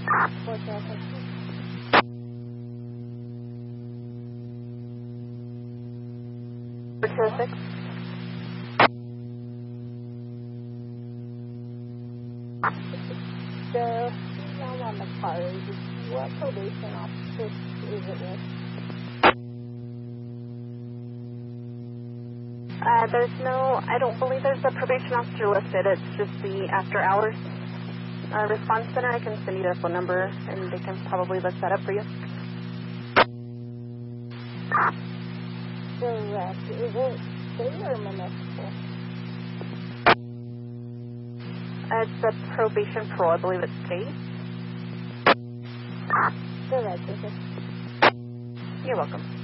406. The female on the car, what probation officer is it with? There's no, I don't believe there's a probation officer listed. It's just the after hours response center. I can send you their phone number and they can probably look that up for you. Correct. Is it state or municipal? It's a probation parole. I believe it's state. Correct. You're welcome.